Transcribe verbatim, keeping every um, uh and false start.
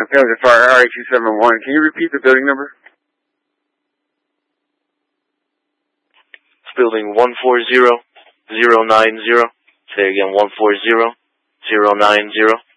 Pelican Fire R eight two seven one. Can you repeat the building number? It's building one four zero zero nine zero. Say again, one four zero zero nine zero.